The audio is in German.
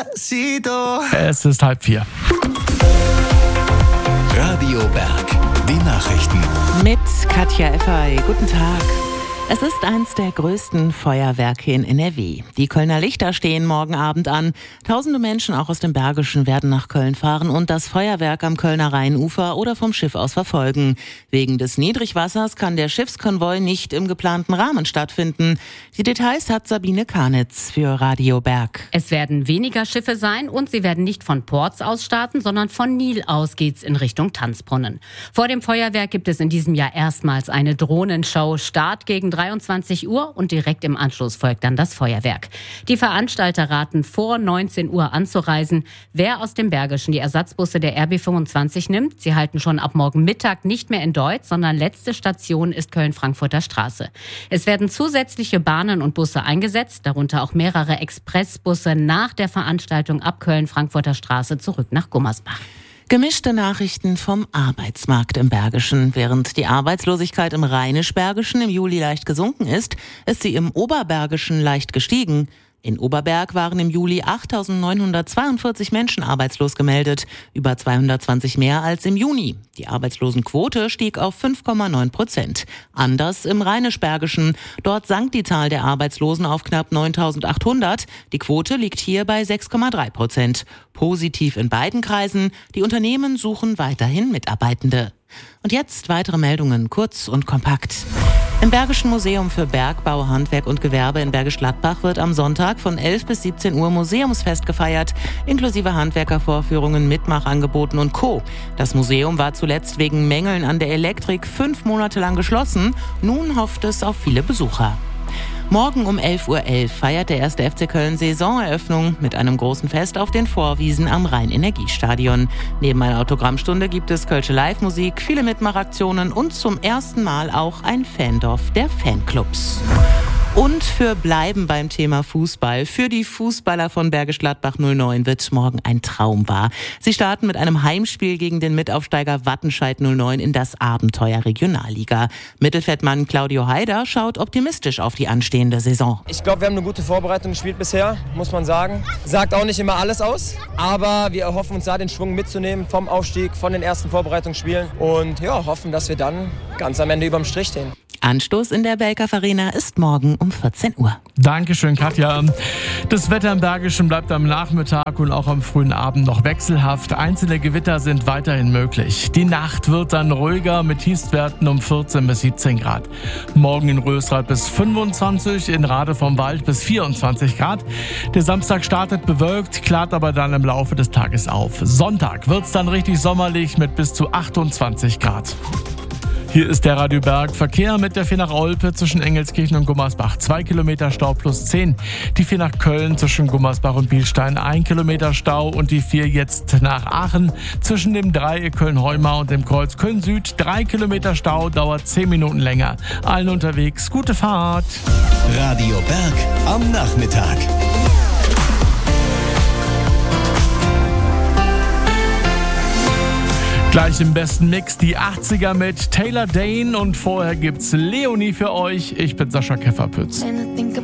Despacito. Es ist 3:30. Radio Berg, die Nachrichten. Mit Katja Effay. Guten Tag. Es ist eins der größten Feuerwerke in NRW. Die Kölner Lichter stehen morgen Abend an. Tausende Menschen auch aus dem Bergischen werden nach Köln fahren und das Feuerwerk am Kölner Rheinufer oder vom Schiff aus verfolgen. Wegen des Niedrigwassers kann der Schiffskonvoi nicht im geplanten Rahmen stattfinden. Die Details hat Sabine Karnitz für Radio Berg. Es werden weniger Schiffe sein und sie werden nicht von Ports aus starten, sondern von Nil aus geht's in Richtung Tanzbrunnen. Vor dem Feuerwerk gibt es in diesem Jahr erstmals eine Drohnenshow. Start gegen 23 Uhr und direkt im Anschluss folgt dann das Feuerwerk. Die Veranstalter raten vor 19 Uhr anzureisen. Wer aus dem Bergischen die Ersatzbusse der RB 25 nimmt, sie halten schon ab morgen Mittag nicht mehr in Deutz, sondern letzte Station ist Köln-Frankfurter Straße. Es werden zusätzliche Bahnen und Busse eingesetzt, darunter auch mehrere Expressbusse nach der Veranstaltung ab Köln-Frankfurter Straße zurück nach Gummersbach. Gemischte Nachrichten vom Arbeitsmarkt im Bergischen. Während die Arbeitslosigkeit im Rheinisch-Bergischen im Juli leicht gesunken ist sie im Oberbergischen leicht gestiegen. In Oberberg waren im Juli 8.942 Menschen arbeitslos gemeldet, über 220 mehr als im Juni. Die Arbeitslosenquote stieg auf 5,9%. Anders im Rheinisch-Bergischen. Dort sank die Zahl der Arbeitslosen auf knapp 9.800. Die Quote liegt hier bei 6,3%. Positiv in beiden Kreisen. Die Unternehmen suchen weiterhin Mitarbeitende. Und jetzt weitere Meldungen, kurz und kompakt. Im Bergischen Museum für Bergbau, Handwerk und Gewerbe in Bergisch Gladbach wird am Sonntag von 11 bis 17 Uhr Museumsfest gefeiert, inklusive Handwerkervorführungen, Mitmachangeboten und Co. Das Museum war zuletzt wegen Mängeln an der Elektrik 5 Monate lang geschlossen. Nun hofft es auf viele Besucher. Morgen um 11.11 Uhr feiert der 1. FC Köln Saisoneröffnung mit einem großen Fest auf den Vorwiesen am Rhein-Energiestadion. Neben einer Autogrammstunde gibt es kölsche Live-Musik, viele Mitmachaktionen und zum ersten Mal auch ein Fandorf der Fanclubs. Und für Bleiben beim Thema Fußball. Für die Fußballer von Bergisch Gladbach 09 wird morgen ein Traum wahr. Sie starten mit einem Heimspiel gegen den Mitaufsteiger Wattenscheid 09 in das Abenteuer Regionalliga. Mittelfeldmann Claudio Haider schaut optimistisch auf die anstehende Saison. Ich glaube, wir haben eine gute Vorbereitung gespielt bisher, muss man sagen. Sagt auch nicht immer alles aus, aber wir erhoffen uns da den Schwung mitzunehmen vom Aufstieg, von den ersten Vorbereitungsspielen und ja, hoffen, dass wir dann ganz am Ende überm Strich stehen. Anstoß in der Belkaf Arena ist morgen um 14 Uhr. Dankeschön, Katja. Das Wetter im Bergischen bleibt am Nachmittag und auch am frühen Abend noch wechselhaft. Einzelne Gewitter sind weiterhin möglich. Die Nacht wird dann ruhiger mit Tiefstwerten um 14 bis 17 Grad. Morgen in Rösrath bis 25, in Rade vom Wald bis 24 Grad. Der Samstag startet bewölkt, klart aber dann im Laufe des Tages auf. Sonntag wird's dann richtig sommerlich mit bis zu 28 Grad. Hier ist der Radio Berg. Verkehr mit der 4 nach Olpe zwischen Engelskirchen und Gummersbach. 2 Kilometer Stau plus 10. Die 4 nach Köln zwischen Gummersbach und Bielstein. 1 Kilometer Stau. Und die 4 jetzt nach Aachen zwischen dem Dreieck Köln-Heumar und dem Kreuz Köln-Süd. 3 Kilometer Stau, dauert 10 Minuten länger. Allen unterwegs, gute Fahrt. Radio Berg am Nachmittag. Gleich im besten Mix die 80er mit Taylor Dane und vorher gibt's Leonie für euch. Ich bin Sascha Kefferpütz.